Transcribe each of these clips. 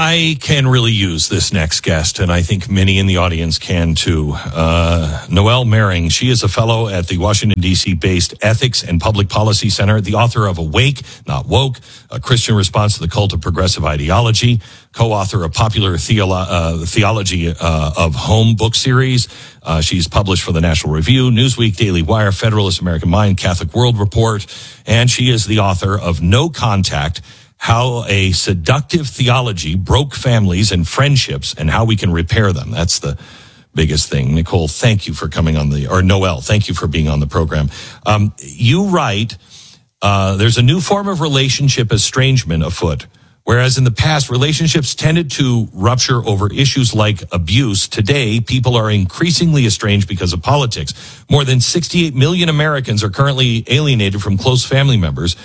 I can really use this next guest, and I think many in the audience can too. Noelle Mering, she is a fellow at the Washington, D.C. based Ethics and Public Policy Center, the author of Awake, Not Woke, A Christian Response to the Cult of Progressive Ideology, co-author of Popular Theology of Home book series. She's published for the National Review, Newsweek, Daily Wire, Federalist, American Mind, Catholic World Report, and she is the author of No Contact, How a Seductive Theology Broke Families and Friendships and How We Can Repair Them. That's the biggest thing. Nicole, thank you for coming on Noelle, thank you for being on the program. You write, there's a new form of relationship estrangement afoot. Whereas in the past, relationships tended to rupture over issues like abuse, today people are increasingly estranged because of politics. More than 68 million Americans are currently alienated from close family members.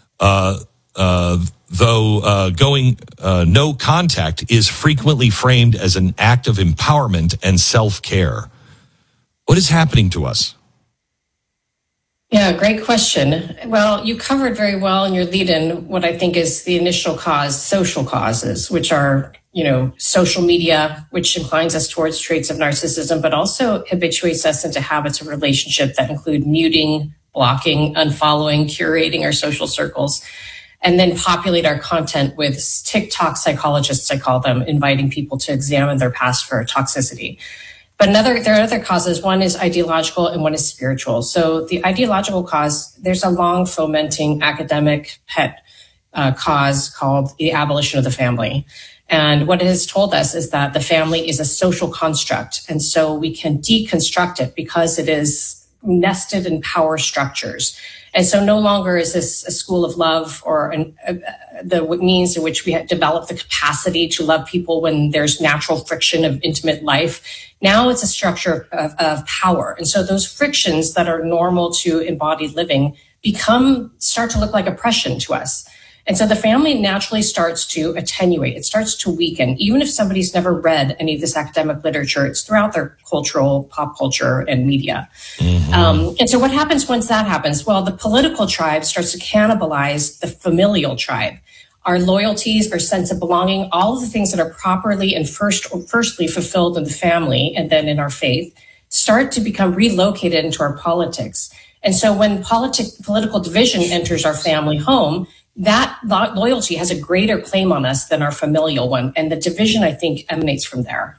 Though going no contact is frequently framed as an act of empowerment and self-care. What is happening to us? Yeah, great question. Well, you covered very well in your lead-in what I think is the initial cause, social causes, which are, social media, which inclines us towards traits of narcissism, but also habituates us into habits of relationship that include muting, blocking, unfollowing, curating our social circles, and then populate our content with TikTok psychologists, I call them, inviting people to examine their past for toxicity. But there are other causes. One is ideological and one is spiritual. So the ideological cause, there's a long fomenting academic pet cause called the abolition of the family. And what it has told us is that the family is a social construct. And so we can deconstruct it because it is nested in power structures. And so no longer is this a school of love or the means in which we have developed the capacity to love people when there's natural friction of intimate life. Now it's a structure of power. And so those frictions that are normal to embodied living start to look like oppression to us. And so the family naturally starts to attenuate. It starts to weaken. Even if somebody's never read any of this academic literature, it's throughout their pop culture and media. Mm-hmm. And so what happens once that happens? Well, the political tribe starts to cannibalize the familial tribe. Our loyalties, our sense of belonging, all of the things that are properly and firstly fulfilled in the family and then in our faith start to become relocated into our politics. And so when political division enters our family home, that loyalty has a greater claim on us than our familial one. And the division, I think, emanates from there.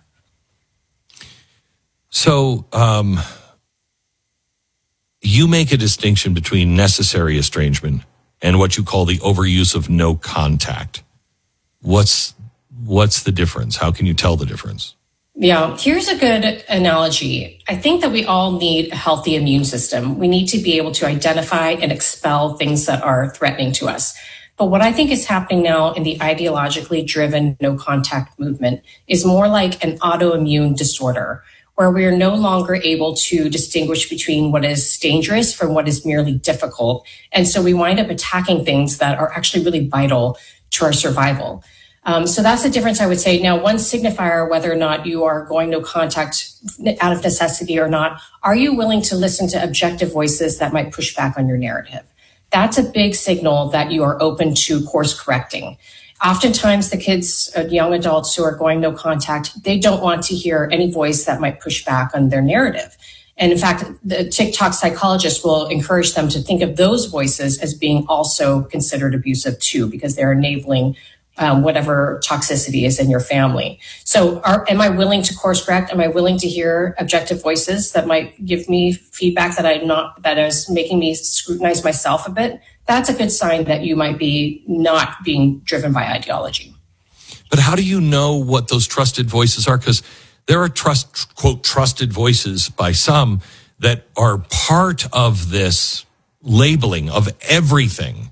So you make a distinction between necessary estrangement and what you call the overuse of no contact. What's the difference? How can you tell the difference? Yeah, here's a good analogy. I think that we all need a healthy immune system. We need to be able to identify and expel things that are threatening to us. But what I think is happening now in the ideologically driven no contact movement is more like an autoimmune disorder, where we are no longer able to distinguish between what is dangerous from what is merely difficult. And so we wind up attacking things that are actually really vital to our survival. So that's the difference, I would say. Now, one signifier, whether or not you are going no contact out of necessity or not, are you willing to listen to objective voices that might push back on your narrative? That's a big signal that you are open to course correcting. Oftentimes, the kids, young adults who are going no contact, they don't want to hear any voice that might push back on their narrative. And in fact, the TikTok psychologist will encourage them to think of those voices as being also considered abusive too, because they're enabling whatever toxicity is in your family. So am I willing to course correct? Am I willing to hear objective voices that might give me feedback that is making me scrutinize myself a bit? That's a good sign that you might be not being driven by ideology. But how do you know what those trusted voices are? Because there are quote, trusted voices by some that are part of this labeling of everything.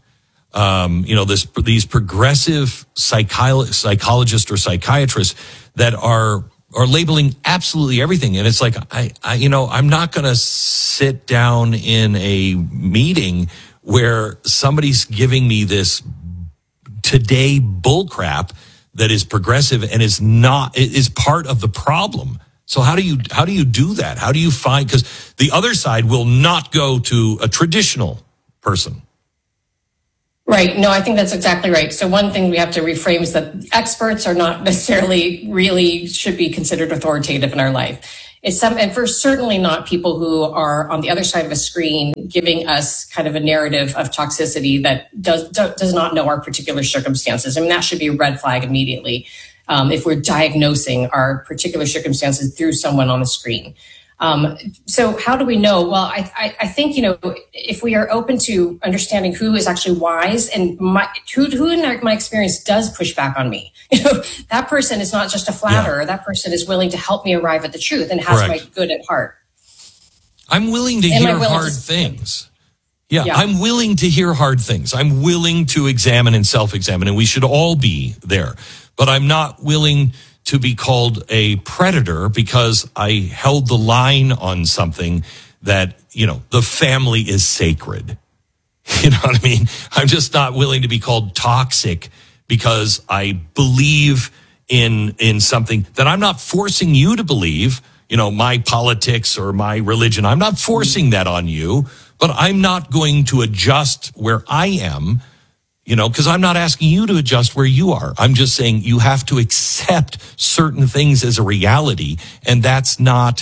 These progressive psychologists or psychiatrists that are labeling absolutely everything. And it's like, I'm not going to sit down in a meeting where somebody's giving me this today bullcrap that is progressive and is part of the problem. So how do you do that? How do you find, because the other side will not go to a traditional person. Right. No, I think that's exactly right. So one thing we have to reframe is that experts are not necessarily really should be considered authoritative in our life. And for certainly not people who are on the other side of a screen giving us kind of a narrative of toxicity that does not know our particular circumstances. I mean, that should be a red flag immediately if we're diagnosing our particular circumstances through someone on the screen. So how do we know? Well, I think, if we are open to understanding who is actually wise and who in my experience does push back on me, that person is not just a flatterer. Yeah. That person is willing to help me arrive at the truth and has my good at heart. I'm willing to hear hard things. Yeah, I'm willing to hear hard things. I'm willing to examine and self-examine, and we should all be there. But I'm not willing to be called a predator because I held the line on something that, the family is sacred. You know what I mean? I'm just not willing to be called toxic because I believe in something that I'm not forcing you to believe, my politics or my religion. I'm not forcing that on you, but I'm not going to adjust where I am, because I'm not asking you to adjust where you are. I'm just saying you have to accept certain things as a reality, and that's not,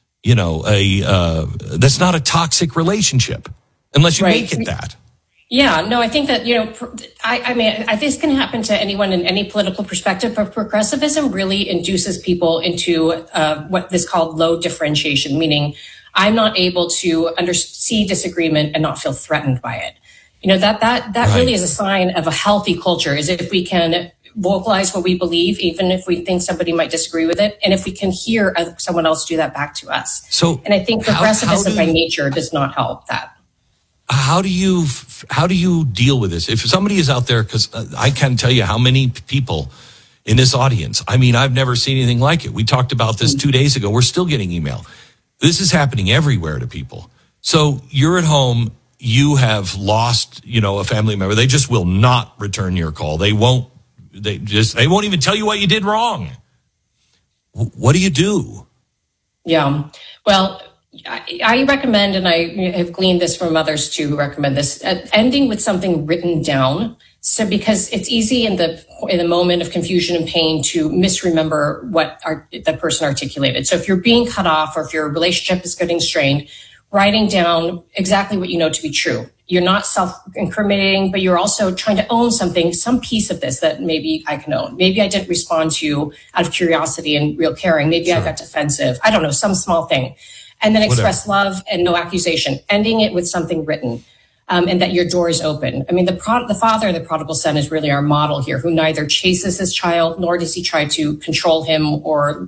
that's not a toxic relationship unless you make it that. Yeah, no, I think that, I mean, this can happen to anyone in any political perspective, but progressivism really induces people into what is called low differentiation, meaning I'm not able to see disagreement and not feel threatened by it. That really is a sign of a healthy culture, is if we can vocalize what we believe, even if we think somebody might disagree with it, and if we can hear someone else do that back to us. And I think progressivism by nature does not help that. How do you deal with this? If somebody is out there, because I can't tell you how many people in this audience, I mean, I've never seen anything like it. We talked about this 2 days ago. We're still getting email. This is happening everywhere to people. So you're at home. You have lost, a family member. They just will not return your call. They won't even tell you what you did wrong. What do you do? Yeah. Well, I recommend, and I have gleaned this from others too who recommend this, ending with something written down. So because it's easy in the moment of confusion and pain to misremember what the person articulated. So if you're being cut off or if your relationship is getting strained, writing down exactly what you know to be true. You're not self-incriminating, but you're also trying to own something, some piece of this that maybe I can own. Maybe I didn't respond to you out of curiosity and real caring. Maybe I got defensive. I don't know, some small thing. And then express love and no accusation, ending it with something written, and that your door is open. I mean, the father of the prodigal son is really our model here, who neither chases his child, nor does he try to control him or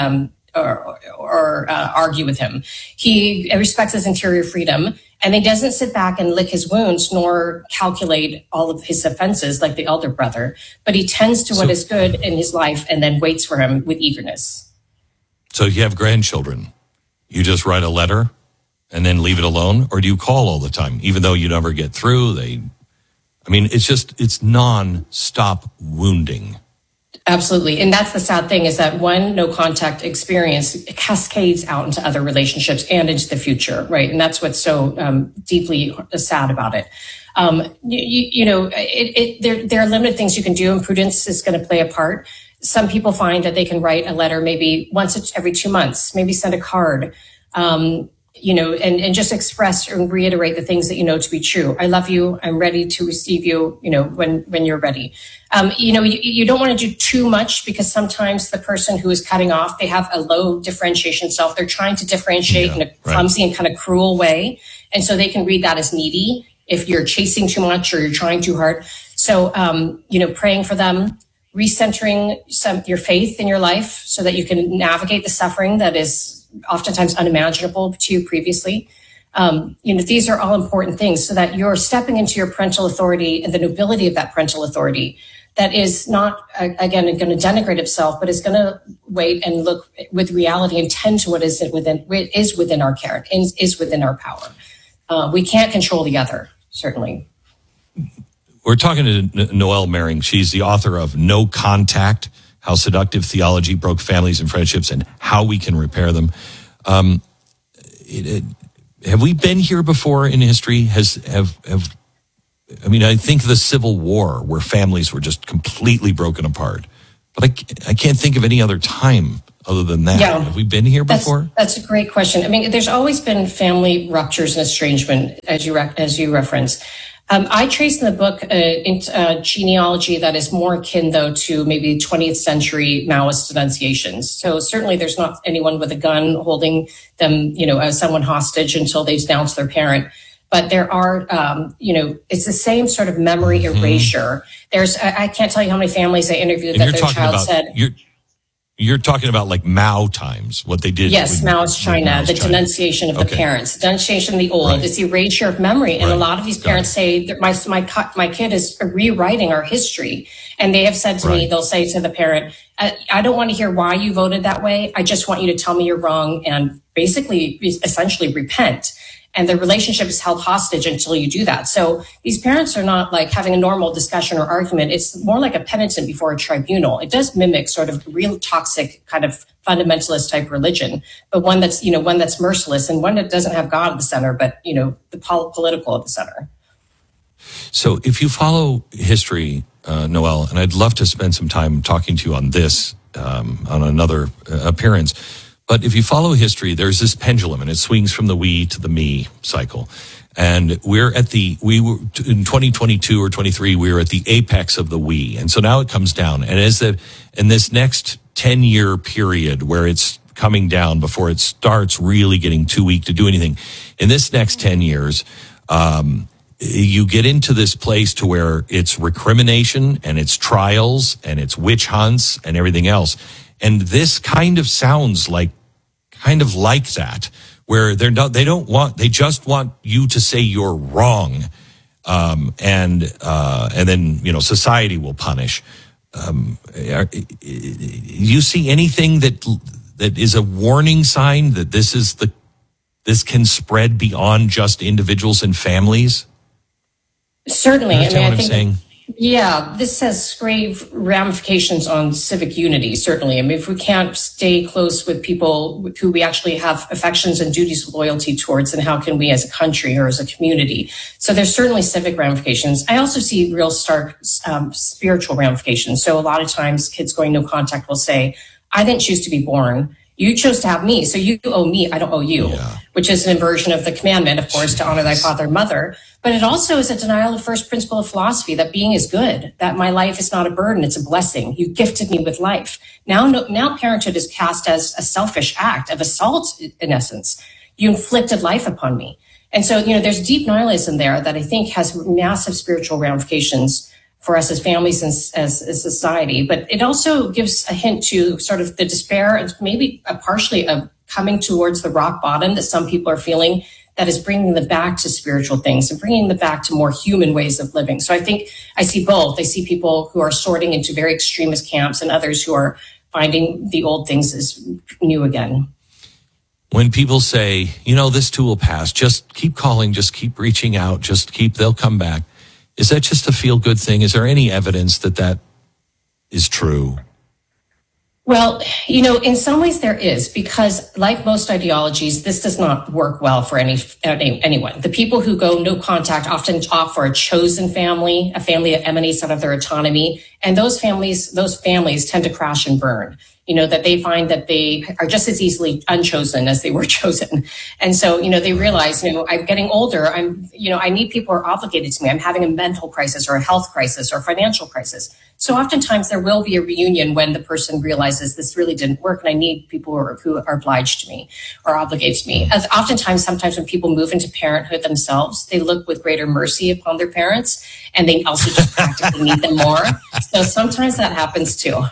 argue with him. He respects his interior freedom, and he doesn't sit back and lick his wounds nor calculate all of his offenses like the elder brother, but he tends to what is good in his life and then waits for him with eagerness. So you have grandchildren. You just write a letter and then leave it alone? Or do you call all the time, even though you never get through? It's non-stop wounding. Absolutely. And that's the sad thing, is that one no contact experience cascades out into other relationships and into the future, right? And that's what's so deeply sad about it. There are limited things you can do, and prudence is going to play a part. Some people find that they can write a letter maybe once every 2 months, maybe send a card, and just express and reiterate the things that you know to be true. I love you. I'm ready to receive you, when you're ready. You don't want to do too much, because sometimes the person who is cutting off, they have a low differentiation self. They're trying to differentiate in a clumsy and kind of cruel way. And so they can read that as needy if you're chasing too much or you're trying too hard. So, praying for them, recentering your faith in your life so that you can navigate the suffering that is oftentimes unimaginable to you previously. These are all important things, so that you're stepping into your parental authority and the nobility of that parental authority that is not, again, going to denigrate itself, but is going to wait and look with reality and tend to what is within our care, is within our power. We can't control the other, certainly. We're talking to Noelle Mering. She's the author of No Contact: How Seductive Theology Broke Families and Friendships and How We Can Repair Them. Have we been here before in history? Have I mean, I think the Civil War where families were just completely broken apart. But I can't think of any other time other than that. Yeah. Have we been here before? That's a great question. I mean, there's always been family ruptures and estrangement, as you reference. I trace in the book a genealogy that is more akin, though, to maybe 20th century Maoist denunciations. So certainly there's not anyone with a gun holding them, as someone hostage until they denounce their parent. But there are, it's the same sort of memory erasure. I can't tell you how many families I interviewed that their child said. You're talking about like Mao times, what they did. Yes, Mao's China, the denunciation of the parents, the denunciation of the old. Right. It's the erasure of memory. And a lot of these parents say that my kid is rewriting our history. And they have said to me, they'll say to the parent, I don't want to hear why you voted that way. I just want you to tell me you're wrong and essentially repent. And the relationship is held hostage until you do that. So these parents are not like having a normal discussion or argument. It's more like a penitent before a tribunal. It does mimic sort of real toxic kind of fundamentalist type religion, but one that's merciless and one that doesn't have God at the center, but, the political at the center. So if you follow history, Noelle, and I'd love to spend some time talking to you on this, on another appearance. But if you follow history, there's this pendulum and it swings from the we to the me cycle. And we were in 2022 or 23, we were at the apex of the we. And so now it comes down. And in this next 10-year period where it's coming down before it starts really getting too weak to do anything, in this next 10 years, you get into this place to where it's recrimination and it's trials and it's witch hunts and everything else. And this kind of sounds like that, where they just want you to say you're wrong. And then, society will punish. You see anything that is a warning sign that this can spread beyond just individuals and families? Certainly. I think saying? Yeah, this has grave ramifications on civic unity, certainly. I mean, if we can't stay close with people who we actually have affections and duties of loyalty towards, then how can we as a country or as a community? So there's certainly civic ramifications. I also see real stark spiritual ramifications. So a lot of times kids going no contact will say, I didn't choose to be born. You chose to have me, so you owe me, I don't owe you, which is an inversion of the commandment, of course, to honor thy father and mother. But it also is a denial of first principle of philosophy, that being is good, that my life is not a burden, it's a blessing. You gifted me with life. Now parenthood is cast as a selfish act of assault, in essence. You inflicted life upon me. And so, there's deep nihilism there that I think has massive spiritual ramifications for us as families and as a society. But it also gives a hint to sort of the despair and maybe partially a coming towards the rock bottom that some people are feeling, that is bringing them back to spiritual things and bringing them back to more human ways of living. So I think I see both. I see people who are sorting into very extremist camps and others who are finding the old things as new again. When people say, this too will pass, just keep calling, just keep reaching out, they'll come back. Is that just a feel-good thing? Is there any evidence that is true? Well, in some ways there is, because like most ideologies, this does not work well for anyone. The people who go no contact often opt for a chosen family, a family that emanates out of their autonomy. And those families tend to crash and burn. That they find that they are just as easily unchosen as they were chosen. And so, they realize, I'm getting older. I need people who are obligated to me. I'm having a mental crisis or a health crisis or a financial crisis. So oftentimes there will be a reunion when the person realizes this really didn't work and I need people who are obliged to me or obligated to me. As sometimes when people move into parenthood themselves, they look with greater mercy upon their parents and they also just practically need them more. So sometimes that happens too.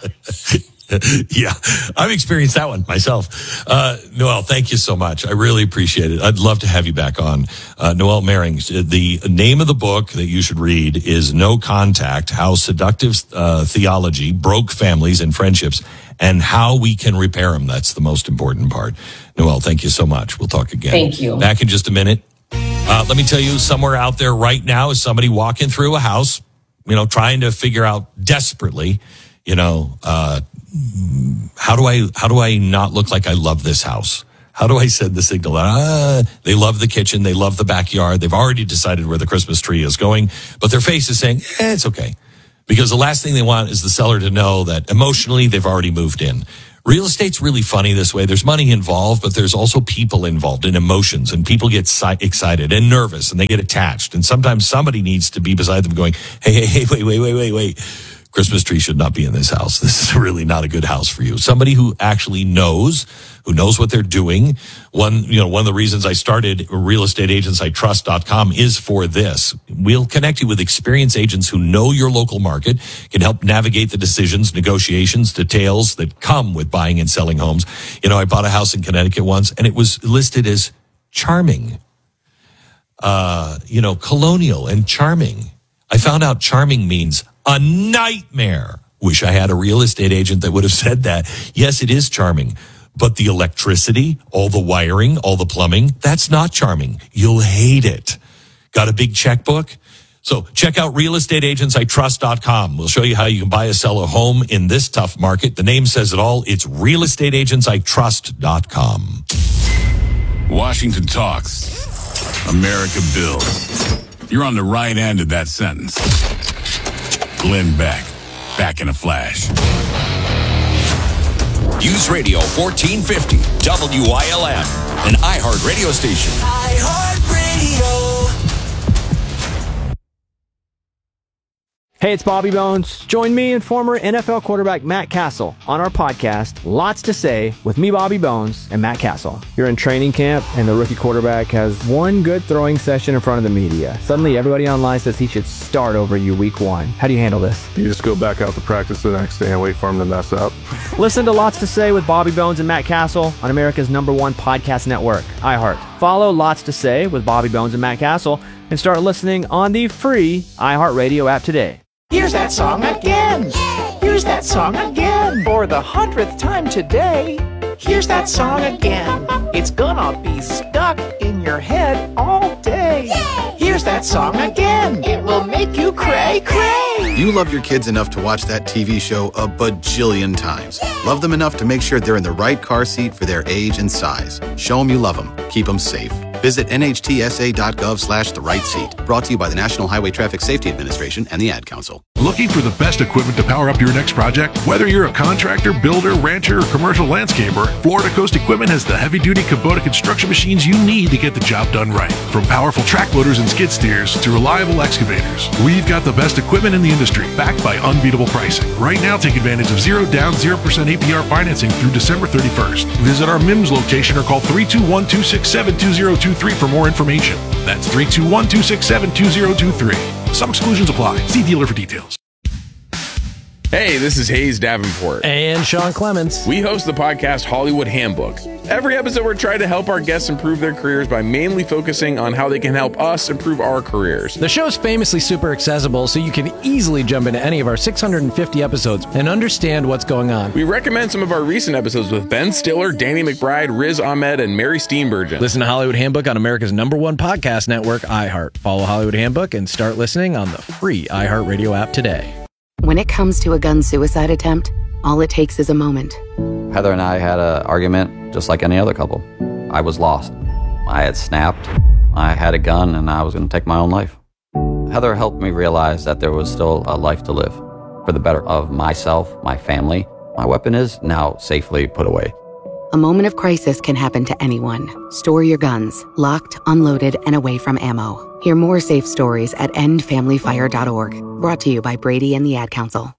Yeah, I've experienced that one myself. Noelle, thank you so much. I really appreciate it. I'd love to have you back on. Noelle Mering, the name of the book that you should read is No Contact, How Seductive Theology Broke Families and Friendships and How We Can Repair Them. That's the most important part. Noelle, thank you so much. We'll talk again. Thank you. Back in just a minute. Let me tell you, somewhere out there right now is somebody walking through a house, trying to figure out desperately, how do I not look like I love this house? How do I send the signal? They love the kitchen. They love the backyard. They've already decided where the Christmas tree is going, but their face is saying, it's okay. Because the last thing they want is the seller to know that emotionally they've already moved in. Real estate's really funny this way. There's money involved, but there's also people involved in emotions, and people get excited and nervous and they get attached. And sometimes somebody needs to be beside them going, hey, wait. Christmas tree should not be in this house. This is really not a good house for you. Somebody who actually knows what they're doing. One of the reasons I started realestateagentsitrust.com is for this. We'll connect you with experienced agents who know your local market, can help navigate the decisions, negotiations, details that come with buying and selling homes. I bought a house in Connecticut once and it was listed as charming, colonial and charming. I found out charming means a nightmare. Wish I had a real estate agent that would have said that. Yes, it is charming. But the electricity, all the wiring, all the plumbing, that's not charming. You'll hate it. Got a big checkbook? So check out realestateagentsitrust.com. We'll show you how you can buy or sell a home in this tough market. The name says it all. It's realestateagentsitrust.com. Washington talks. America builds. You're on the right end of that sentence. Glenn Beck. Back in a flash. News Radio 1450, WILM, an iHeart radio station. iHeart Radio. Hey, it's Bobby Bones. Join me and former NFL quarterback Matt Castle on our podcast, Lots to Say, with me, Bobby Bones, and Matt Castle. You're in training camp, and the rookie quarterback has one good throwing session in front of the media. Suddenly, everybody online says he should start over you week one. How do you handle this? You just go back out to practice the next day and wait for him to mess up. Listen to Lots to Say with Bobby Bones and Matt Castle on America's #1 podcast network, iHeart. Follow Lots to Say with Bobby Bones and Matt Castle and start listening on the free iHeartRadio app today. Here's that song again. Here's that song again. For the 100th time today. Here's that song again. It's gonna be stuck in your head all day. Here's that song again. It will make you cray, cray. You love your kids enough to watch that TV show a bajillion times. Love them enough to make sure they're in the right car seat for their age and size. Show them you love them. Keep them safe. Visit nhtsa.gov/the right seat. Brought to you by the National Highway Traffic Safety Administration and the Ad Council. Looking for the best equipment to power up your next project? Whether you're a contractor, builder, rancher, or commercial landscaper, Florida Coast Equipment has the heavy-duty Kubota construction machines you need to get the job done right. From powerful track loaders and skid steers to reliable excavators, we've got the best equipment in the industry, backed by unbeatable pricing. Right now, take advantage of 0 down, 0% APR financing through December 31st. Visit our MIMS location or call 321-267-2023 for more information. That's 321-267-2023. Some exclusions apply. See dealer for details. Hey, this is Hayes Davenport. And Sean Clements. We host the podcast Hollywood Handbook. Every episode, we're trying to help our guests improve their careers by mainly focusing on how they can help us improve our careers. The show's famously super accessible, so you can easily jump into any of our 650 episodes and understand what's going on. We recommend some of our recent episodes with Ben Stiller, Danny McBride, Riz Ahmed, and Mary Steenburgen. Listen to Hollywood Handbook on America's #1 podcast network, iHeart. Follow Hollywood Handbook and start listening on the free iHeart Radio app today. When it comes to a gun suicide attempt, all it takes is a moment. Heather and I had an argument just like any other couple. I was lost. I had snapped. I had a gun and I was going to take my own life. Heather helped me realize that there was still a life to live for the better of myself, my family. My weapon is now safely put away. A moment of crisis can happen to anyone. Store your guns, locked, unloaded, and away from ammo. Hear more safe stories at endfamilyfire.org. Brought to you by Brady and the Ad Council.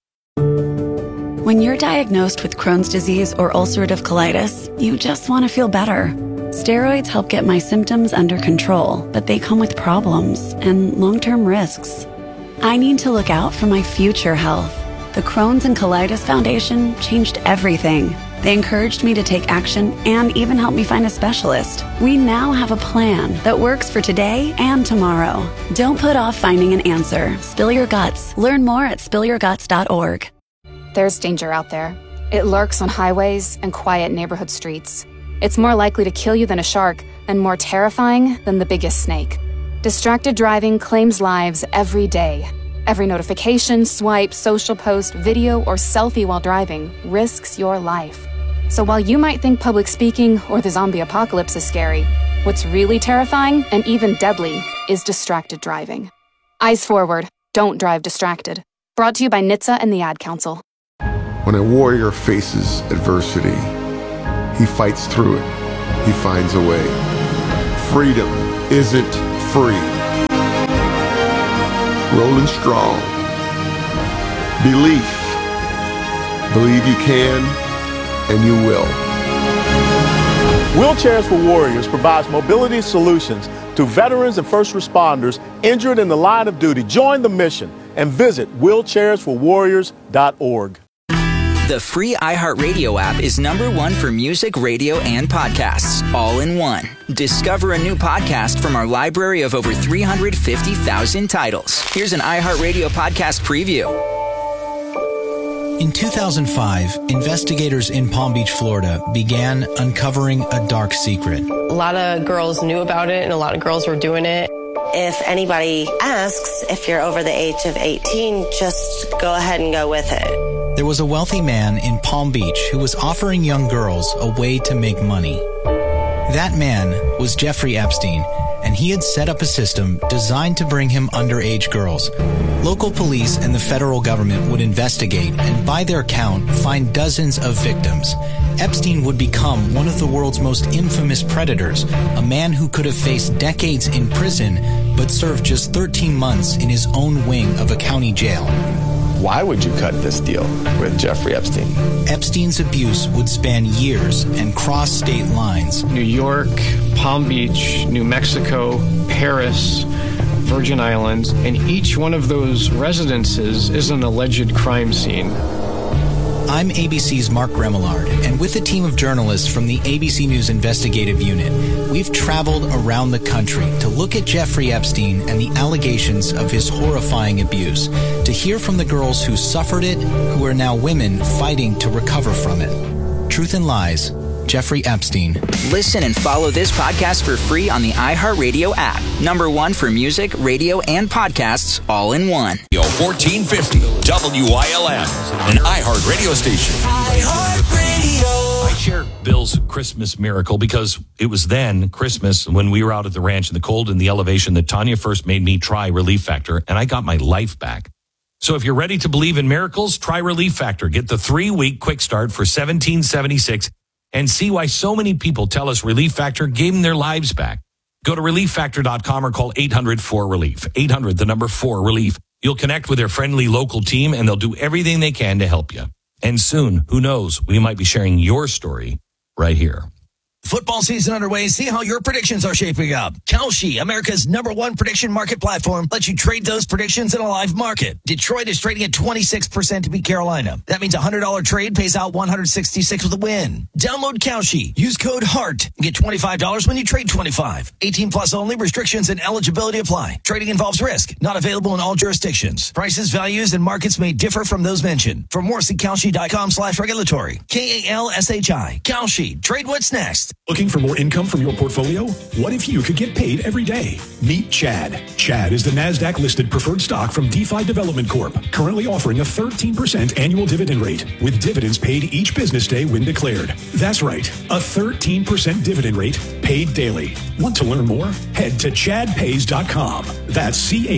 When you're diagnosed with Crohn's disease or ulcerative colitis, you just want to feel better. Steroids help get my symptoms under control, but they come with problems and long-term risks. I need to look out for my future health. The Crohn's and Colitis Foundation changed everything. They encouraged me to take action and even helped me find a specialist. We now have a plan that works for today and tomorrow. Don't put off finding an answer. Spill your guts. Learn more at spillyourguts.org. There's danger out there. It lurks on highways and quiet neighborhood streets. It's more likely to kill you than a shark and more terrifying than the biggest snake. Distracted driving claims lives every day. Every notification, swipe, social post, video, or selfie while driving risks your life. So while you might think public speaking or the zombie apocalypse is scary, what's really terrifying and even deadly is distracted driving. Eyes forward. Don't drive distracted. Brought to you by NHTSA and the Ad Council. When a warrior faces adversity, he fights through it. He finds a way. Freedom isn't free. Rolling strong. Belief. Believe you can, and you will. Wheelchairs for Warriors provides mobility solutions to veterans and first responders injured in the line of duty. Join the mission and visit wheelchairsforwarriors.org. The free iHeartRadio app is #1 for music, radio, and podcasts, all in one. Discover a new podcast from our library of over 350,000 titles. Here's an iHeartRadio podcast preview. In 2005, investigators in Palm Beach, Florida began uncovering a dark secret. A lot of girls knew about it and a lot of girls were doing it. If anybody asks if you're over the age of 18, just go ahead and go with it. There was a wealthy man in Palm Beach who was offering young girls a way to make money. That man was Jeffrey Epstein, and he had set up a system designed to bring him underage girls. Local police and the federal government would investigate and, by their count, find dozens of victims. Epstein would become one of the world's most infamous predators, a man who could have faced decades in prison but served just 13 months in his own wing of a county jail. Why would you cut this deal with Jeffrey Epstein? Epstein's abuse would span years and cross state lines. New York, Palm Beach, New Mexico, Paris, Virgin Islands, and each one of those residences is an alleged crime scene. I'm ABC's Mark Remillard, and with a team of journalists from the ABC News Investigative Unit, we've traveled around the country to look at Jeffrey Epstein and the allegations of his horrifying abuse, to hear from the girls who suffered it, who are now women fighting to recover from it. Truth and Lies, Jeffrey Epstein. Listen and follow this podcast for free on the iHeartRadio app. #1 for music, radio, and podcasts, all in one. 1450 WILM, an iHeart radio station. I share Bill's Christmas miracle because it was then Christmas when we were out at the ranch in the cold in the elevation that Tanya first made me try Relief Factor, and I got my life back. So if you're ready to believe in miracles, try Relief Factor. Get the 3-week quick start for $17.76 and see why so many people tell us Relief Factor gave them their lives back. Go to ReliefFactor.com or call 800-4RELIEF. 800, the number 4-RELIEF. You'll connect with their friendly local team, and they'll do everything they can to help you. And soon, who knows, we might be sharing your story right here. Football season underway. See how your predictions are shaping up. Kalshi, America's #1 prediction market platform, lets you trade those predictions in a live market. Detroit is trading at 26% to beat Carolina. That means a $100 trade pays out $166 with a win. Download Kalshi. Use code HEART and get $25 when you trade 25. 18 plus only. Restrictions and eligibility apply. Trading involves risk. Not available in all jurisdictions. Prices, values, and markets may differ from those mentioned. For more, see Kalshi.com/regulatory. KALSHI. Kalshi. Trade what's next. Looking for more income from your portfolio? What if you could get paid every day? Meet Chad. Chad is the NASDAQ-listed preferred stock from DeFi Development Corp., currently offering a 13% annual dividend rate, with dividends paid each business day when declared. That's right, a 13% dividend rate paid daily. Want to learn more? Head to chadpays.com. That's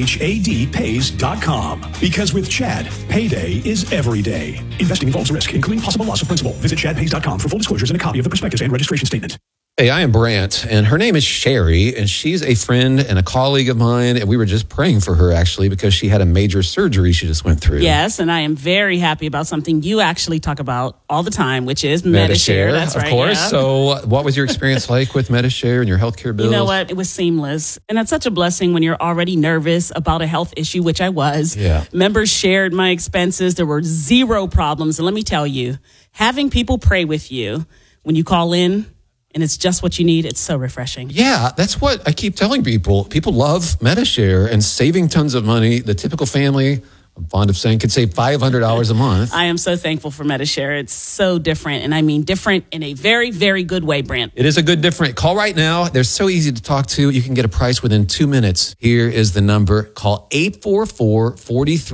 CHADpays.com. Because with Chad, payday is every day. Investing involves risk, including possible loss of principal. Visit chadpays.com for full disclosures and a copy of the prospectus and registration statement. Hey, I am Brant, and her name is Sherry, and she's a friend and a colleague of mine, and we were just praying for her, actually, because she had a major surgery she just went through. Yes, and I am very happy about something you actually talk about all the time, which is Medi-Share. That's right, of course. Yeah. So what was your experience like with Medi-Share and your healthcare bills? You know what? It was seamless, and it's such a blessing when you're already nervous about a health issue, which I was. Yeah. Members shared my expenses. There were zero problems, and let me tell you, having people pray with you when you call in, and it's just what you need, it's so refreshing. Yeah, that's what I keep telling people. People love Medi-Share and saving tons of money. The typical family, I'm fond of saying, could save $500 a month. I am so thankful for Medi-Share. It's so different, and I mean different in a very, very good way, Brent. It is a good different. Call right now. They're so easy to talk to. You can get a price within 2 minutes. Here is the number. Call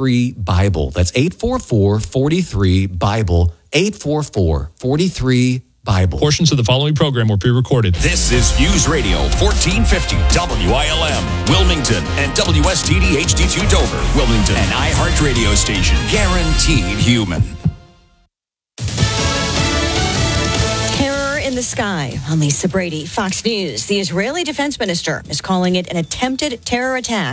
844-43-BIBLE. That's 844-43-BIBLE. 844-43-BIBLE. Bible. Portions of the following program were pre-recorded. This is News Radio 1450 WILM, Wilmington, and WSTD HD2 Dover, Wilmington, an iHeart radio station. Guaranteed human. Terror in the sky. I'm Lisa Brady, Fox News. The Israeli defense minister is calling it an attempted terror attack